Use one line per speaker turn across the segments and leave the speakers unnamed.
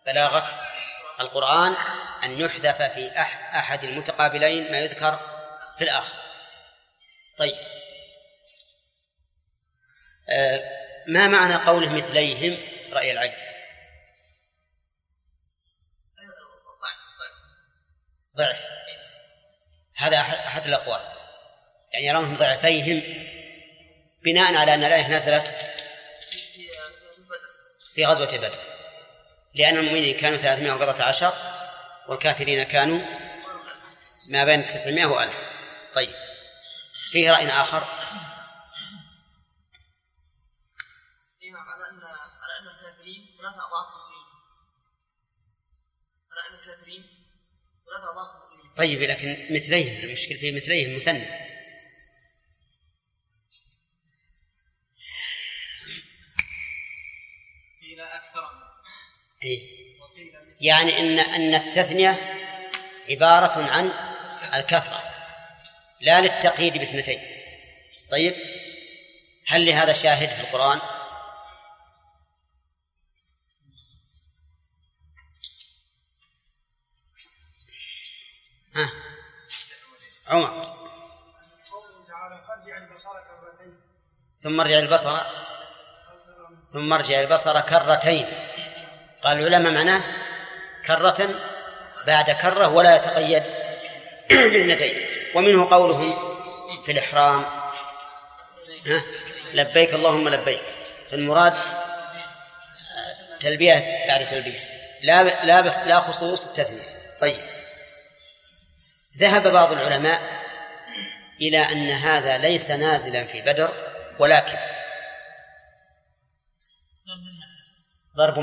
بلاغة القرآن أن يحذف في أحد المتقابلين ما يذكر في الآخر. طيب، ما معنى قوله مثليهم رأي العين؟ ضعف، هذا أحد الأقوال، يعني يرونهم ضعفيهم بناء على أن الآية نزلت في غزوة بدر، لأن المؤمنين كانوا 314 والكافرين كانوا ما بين 900 و1000. طيب، فيه رأي آخر
على أن الكافرين 3 أضعاف المؤمنين.
طيب، لكن مثليهم، المشكل في مثليهم مثنى. يعني أن التثنية عبارة عن الكثرة لا للتقييد باثنتين. طيب، هل لهذا شاهد في القرآن؟ عمر ثم ارجع البصر كرتين. قال العلماء معناه كرة بعد كرة ولا يتقيد باثنتين. ومنه قولهم في الإحرام لبيك اللهم لبيك، فالمراد تلبية بعد تلبية لا خصوص التثنية. طيب، ذهب بعض العلماء إلى أن هذا ليس نازلا في بدر، ولكن ضرب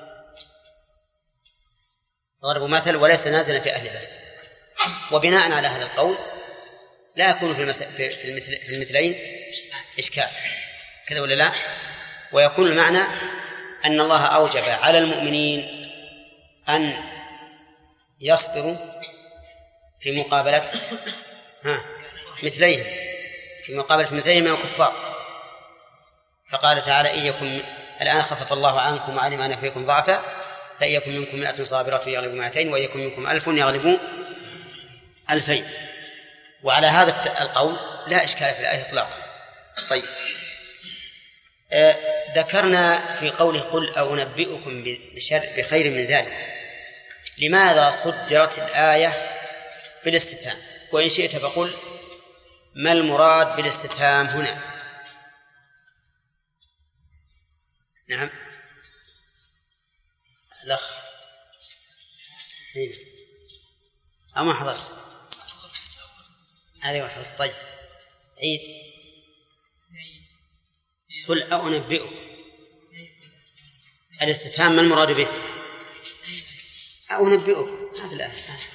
مثل وليس نازلا في أهل بدر. وبناء على هذا القول لا يكون في المثلين إشكال، كذا ولا لا؟ ويكون المعنى أن الله أوجب على المؤمنين أن يصبروا في مقابلة مثليهم، في مقابلة مثليهم من الكفار. فقال تعالى إن يكن الآن خفف الله عنكم وعلم أن فيكم ضعفا فإن يكن منكم 100 صابرة يغلبوا 200 وإن يكن منكم 1000 يغلبوا 2000. وعلى هذا القول لا إشكال في الآية إطلاقا. طيب، ذكرنا في قوله قل أو أنبئكم بخير من ذلك، لماذا صدرت الآية بالاستفهام؟ وإن شئت فقل ما المراد بالاستفهام هنا؟ نعم، الأخ أما حضرت هذه واحدة. طيب، عيد قل أو أنبئكم، الاستفهام ما المراد به؟ أو أنبئكم، هذا الآية